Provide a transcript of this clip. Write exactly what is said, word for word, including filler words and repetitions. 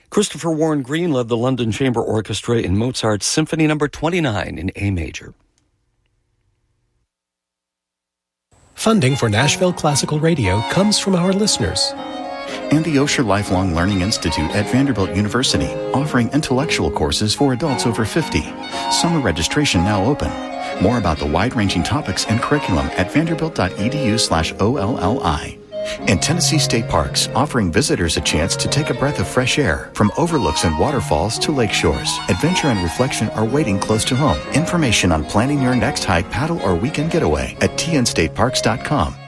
Christopher Warren Green led the London Chamber Orchestra in Mozart's Symphony Number twenty-nine in A major. Funding for Nashville Classical Radio comes from our listeners. And the Osher Lifelong Learning Institute at Vanderbilt University, offering intellectual courses for adults over fifty. Summer registration now open. More about the wide-ranging topics and curriculum at vanderbilt.edu slash OLLI. And Tennessee State Parks, offering visitors a chance to take a breath of fresh air. From overlooks and waterfalls to lake shores, adventure and reflection are waiting close to home. Information on planning your next hike, paddle, or weekend getaway at t n state parks dot com.